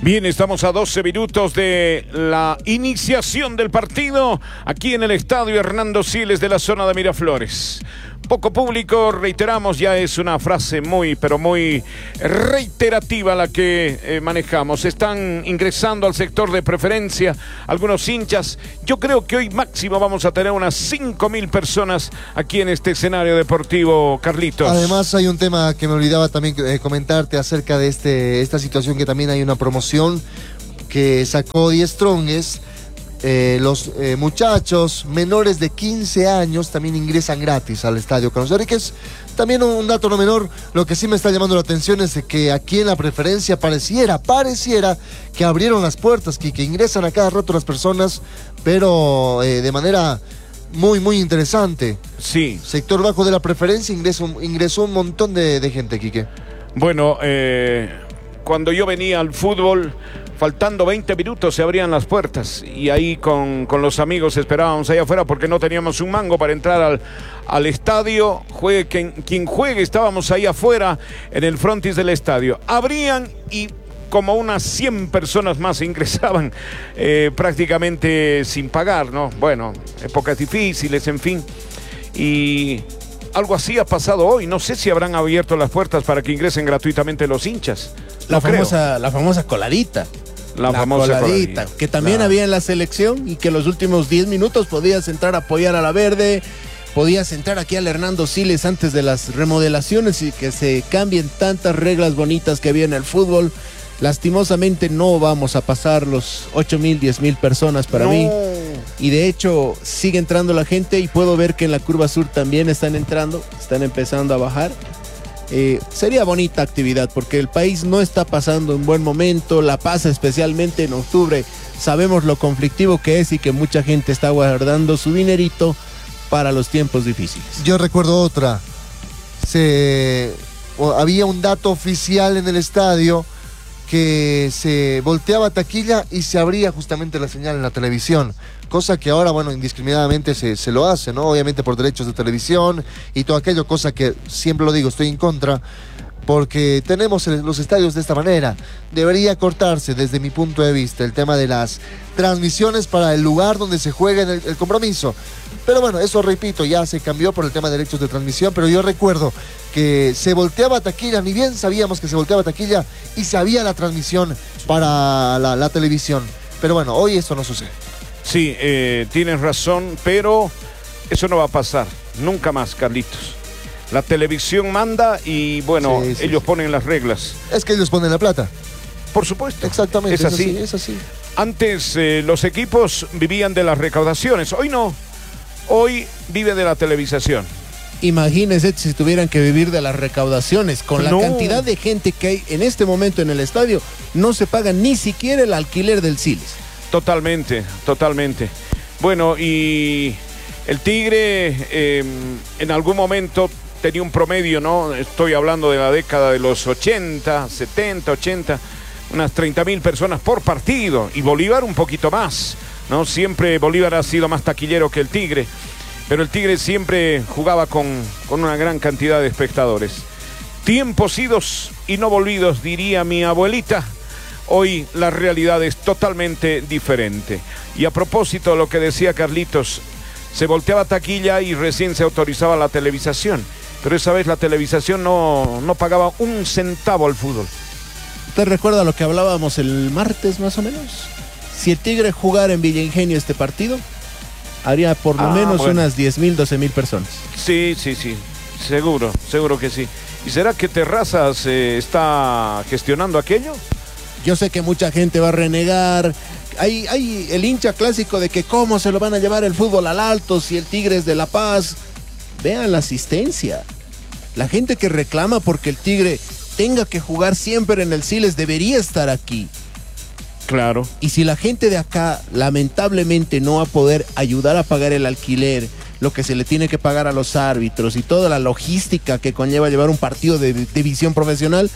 Bien, estamos a 12 minutos de la iniciación del partido aquí en el estadio Hernando Siles de la zona de Miraflores. Poco público, reiteramos, ya es una frase muy, pero muy reiterativa la que manejamos. Están ingresando al sector de preferencia algunos hinchas. Yo creo que hoy máximo vamos a tener unas 5.000 personas aquí en este escenario deportivo, Carlitos. Además hay un tema que me olvidaba también comentarte acerca de esta situación, que también hay una promoción que sacó Die Strongest. Los muchachos menores de 15 años también ingresan gratis al estadio Carlos Enríquez. También un dato no menor, lo que sí me está llamando la atención es que aquí en la preferencia pareciera que abrieron las puertas, que ingresan a cada rato las personas, pero de manera muy interesante. Sí. Sector bajo de la preferencia ingresó un montón de gente, Quique. Bueno, cuando yo venía al fútbol, faltando 20 minutos se abrían las puertas y ahí con los amigos esperábamos allá afuera porque no teníamos un mango para entrar al estadio. Juegue quien juegue, estábamos ahí afuera en el frontis del estadio. Abrían y como unas 100 personas más ingresaban prácticamente sin pagar, ¿no? Bueno, épocas difíciles, en fin. Y algo así ha pasado hoy. No sé si habrán abierto las puertas para que ingresen gratuitamente los hinchas. La famosa coladita. La famosa coladita. Que también había en la selección y que los últimos 10 minutos podías entrar a apoyar a la Verde, podías entrar aquí al Hernando Siles antes de las remodelaciones y que se cambien tantas reglas bonitas que había en el fútbol. Lastimosamente no vamos a pasar los 8.000, 10.000 personas para mí. Y de hecho sigue entrando la gente y puedo ver que en la curva sur también están empezando a bajar. Sería bonita actividad porque el país no está pasando un buen momento. La Paz, especialmente en octubre, sabemos lo conflictivo que es y que mucha gente está guardando su dinerito para los tiempos difíciles. Yo recuerdo otra. Había un dato oficial en el estadio que se volteaba taquilla y se abría justamente la señal en la televisión, cosa que ahora, bueno, indiscriminadamente se lo hace, ¿no? Obviamente por derechos de televisión y todo aquello, cosa que siempre lo digo, estoy en contra, porque tenemos los estadios de esta manera. Debería cortarse, desde mi punto de vista, el tema de las transmisiones para el lugar donde se juega el compromiso. Pero bueno, eso repito, ya se cambió por el tema de derechos de transmisión, pero yo recuerdo que se volteaba taquilla, ni bien sabíamos que se volteaba taquilla y se había la transmisión para la televisión. Pero bueno, hoy esto no sucede. Sí, tienes razón, pero eso no va a pasar nunca más, Carlitos. La televisión manda y bueno, ellos ponen las reglas. Es que ellos ponen la plata. Por supuesto. Exactamente. Es así. Antes los equipos vivían de las recaudaciones, hoy no. Hoy vive de la televisación. Imagínense si tuvieran que vivir de las recaudaciones. Con la cantidad de gente que hay en este momento en el estadio, no se paga ni siquiera el alquiler del Siles. Totalmente. Bueno, y el Tigre en algún momento tenía un promedio, ¿no? Estoy hablando de la década de los 80, 70, 80, unas 30.000 personas por partido. Y Bolívar un poquito más, ¿no? Siempre Bolívar ha sido más taquillero que el Tigre, pero el Tigre siempre jugaba con una gran cantidad de espectadores. Tiempos idos y no volvidos, diría mi abuelita. Hoy la realidad es totalmente diferente. Y a propósito de lo que decía Carlitos, se volteaba taquilla y recién se autorizaba la televisación, pero esa vez la televisación no pagaba un centavo al fútbol. ¿Usted recuerda lo que hablábamos el martes más o menos? Si el Tigre jugara en Villa Ingenio este partido, haría por lo menos unas 10.000, 12.000 personas. Sí, seguro que sí. ¿Y será que Terrazas está gestionando aquello? Yo sé que mucha gente va a renegar. Hay el hincha clásico de que cómo se lo van a llevar el fútbol al alto si el Tigre es de La Paz. Vean la asistencia. La gente que reclama porque el Tigre tenga que jugar siempre en el Siles debería estar aquí. Claro. Y si la gente de acá lamentablemente no va a poder ayudar a pagar el alquiler, lo que se le tiene que pagar a los árbitros y toda la logística que conlleva llevar un partido de división profesional,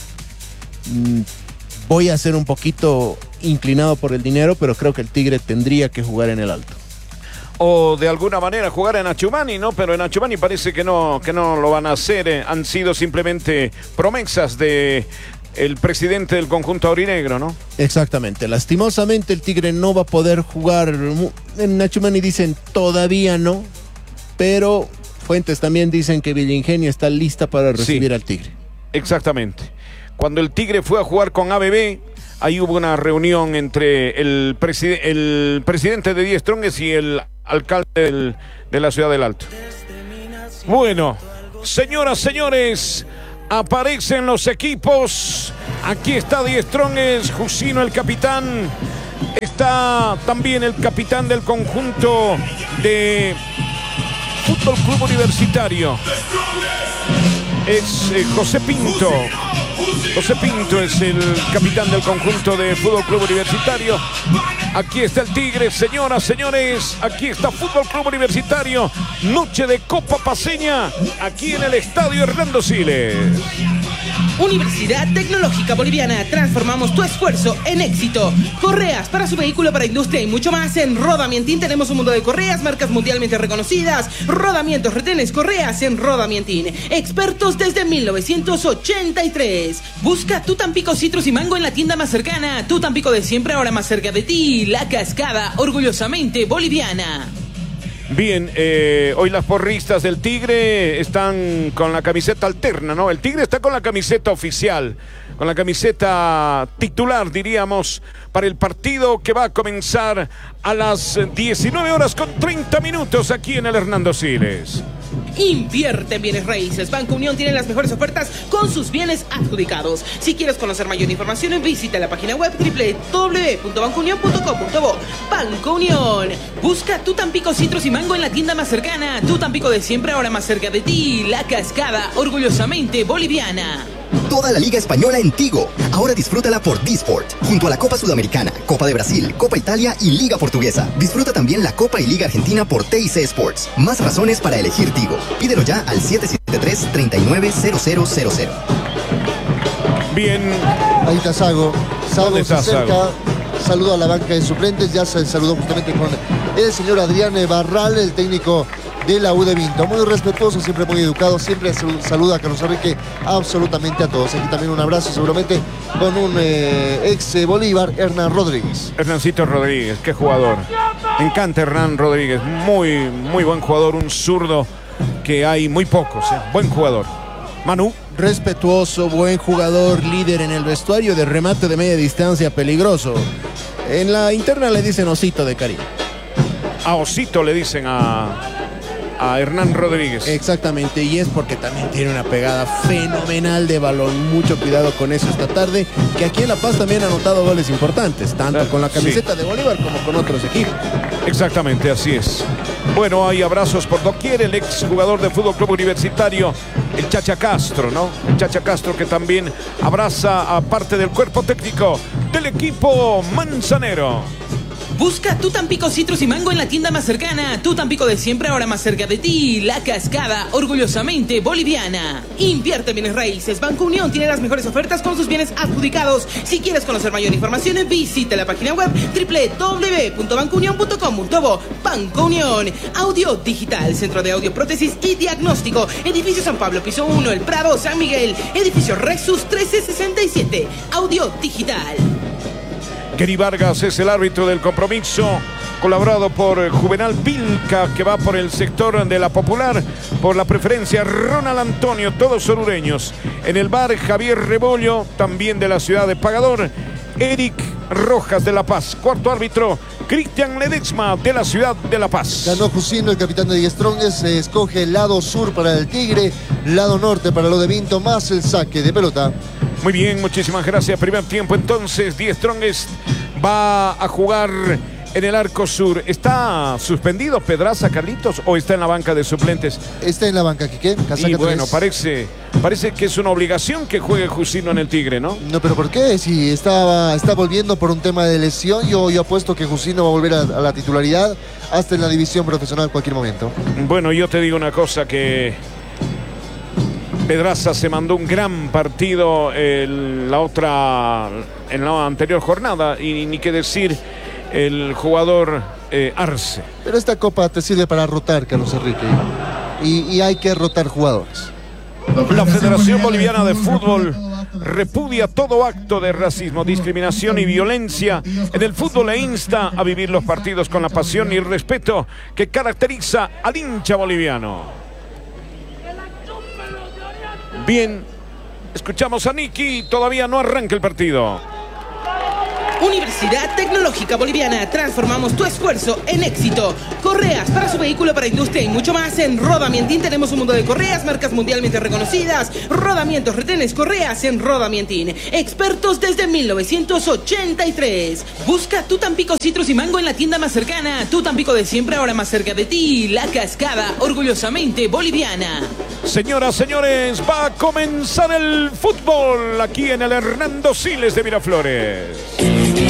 voy a ser un poquito inclinado por el dinero, pero creo que el Tigre tendría que jugar en el alto. O de alguna manera jugar en Achumani, ¿no? Pero en Achumani parece que no lo van a hacer. Han sido simplemente promesas de el presidente del conjunto aurinegro, ¿no? Exactamente. Lastimosamente el Tigre no va a poder jugar. En Nachumani dicen todavía no, pero fuentes también dicen que Villingenio está lista para recibir al Tigre. Exactamente. Cuando el Tigre fue a jugar con ABB, ahí hubo una reunión entre el presidente de Die Strongest y el alcalde de la ciudad del Alto. Bueno, señoras, señores, aparecen los equipos. Aquí está Die Strongest, Jusino el capitán. Está también el capitán del conjunto de Fútbol Club Universitario. Es José Pinto. José Pinto es el capitán del conjunto de Fútbol Club Universitario. Aquí está el Tigre, señoras, señores. Aquí está Fútbol Club Universitario. Noche de Copa Paceña, aquí en el Estadio Hernando Siles. Universidad Tecnológica Boliviana. Transformamos tu esfuerzo en éxito. Correas para su vehículo, para industria y mucho más. En Rodamientín tenemos un mundo de correas, marcas mundialmente reconocidas. Rodamientos, retenes, correas en Rodamientín. Expertos desde 1983. Busca tu Tampico Citrus y Mango en la tienda más cercana. Tu Tampico de siempre, ahora más cerca de ti. La Cascada, orgullosamente boliviana. Bien, hoy las porristas del Tigre están con la camiseta alterna, ¿no? El Tigre está con la camiseta oficial, con la camiseta titular, diríamos, para el partido que va a comenzar a las 19:30 aquí en el Hernando Siles. Invierte en bienes raíces. Banco Unión tiene las mejores ofertas con sus bienes adjudicados. Si quieres conocer mayor información, visita la página web www.bancounion.com.bo. Banco Unión. Busca tu Tampico Citrus y Mango en la tienda más cercana. Tu Tampico de siempre, ahora más cerca de ti. La Cascada, orgullosamente boliviana. Toda la Liga Española en Tigo. Ahora disfrútala por Disport, junto a la Copa Sudamericana, Copa de Brasil, Copa Italia y Liga Portuguesa. Disfruta también la Copa y Liga Argentina por TIC Sports. Más razones para elegir Tigo. Pídelo ya al 773-390000. Bien. Ahí está Sago. Sago se acerca. Sago? Saludo a la banca de suplentes. Ya se saludó justamente con el señor Adrián Barral, el técnico de la U de Vinto. Muy respetuoso, siempre muy educado, siempre saluda a Carlos Enrique absolutamente a todos. Aquí también un abrazo seguramente con un ex Bolívar, Hernán Rodríguez. Hernancito Rodríguez, qué jugador. Me encanta Hernán Rodríguez, muy buen jugador, un zurdo que hay muy pocos, buen jugador. Manu. Respetuoso, buen jugador, líder en el vestuario, de remate de media distancia, peligroso. En la interna le dicen Osito de cariño. A Osito le dicen a Hernán Rodríguez. Exactamente, y es porque también tiene una pegada fenomenal de balón. Mucho cuidado con eso esta tarde, que aquí en La Paz también ha anotado goles importantes, tanto con la camiseta de Bolívar como con otros equipos. Exactamente, así es. Bueno, hay abrazos por doquier. El ex jugador de Fútbol Club Universitario, el Chacha Castro, ¿no? El Chacha Castro, que también abraza a parte del cuerpo técnico del equipo manzanero. Busca tu Tampico Citrus y Mango en la tienda más cercana. Tu Tampico de siempre, ahora más cerca de ti. La Cascada, orgullosamente boliviana. Invierte en bienes raíces. Banco Unión tiene las mejores ofertas con sus bienes adjudicados. Si quieres conocer mayor información, visita la página web www.bancounion.com.bo. Banco Unión. Audio Digital, Centro de Audio, Prótesis y Diagnóstico. Edificio San Pablo, piso 1, El Prado, San Miguel. Edificio Rexus 1367. Audio Digital. Kenny Vargas es el árbitro del compromiso, colaborado por Juvenal Vilca, que va por el sector de la Popular, por la preferencia Ronald Antonio, todos orureños. En el bar, Javier Rebollo, también de la ciudad de Pagador, Eric Rojas de La Paz. Cuarto árbitro, Cristian Ledesma de la ciudad de La Paz. Ganó Jusino, el capitán de Die Strongest. Se escoge el lado sur para el Tigre, lado norte para lo de Vinto, más el saque de pelota. Muy bien, muchísimas gracias. Primer tiempo entonces, Die Strongest va a jugar en el arco sur. ¿Está suspendido Pedraza, Carlitos, o está en la banca de suplentes? Está en la banca, Quique. Y bueno, parece que es una obligación que juegue Jusino en el Tigre, ¿no? No, pero ¿por qué? Si está volviendo por un tema de lesión, yo apuesto que Jusino va a volver a la titularidad hasta en la división profesional en cualquier momento. Bueno, yo te digo una cosa, que Pedraza se mandó un gran partido en la anterior jornada, y ni qué decir el jugador Arce. Pero esta copa te sirve para rotar, Carlos Enrique, y hay que rotar jugadores. La Federación Boliviana de Fútbol repudia todo acto de racismo, discriminación y violencia en el fútbol e insta a vivir los partidos con la pasión y el respeto que caracteriza al hincha boliviano. Bien, escuchamos a Nicky, todavía no arranca el partido. Universidad Tecnológica Boliviana, transformamos tu esfuerzo en éxito. Correas para su vehículo, para industria y mucho más. En Rodamientín tenemos un mundo de correas, marcas mundialmente reconocidas, rodamientos, retenes, correas en Rodamientín. Expertos desde 1983. Busca tu Tampico Citrus y Mango en la tienda más cercana. Tu Tampico de siempre, ahora más cerca de ti. La Cascada, orgullosamente boliviana. Señoras, señores, va a comenzar el fútbol aquí en el Hernando Siles de Miraflores.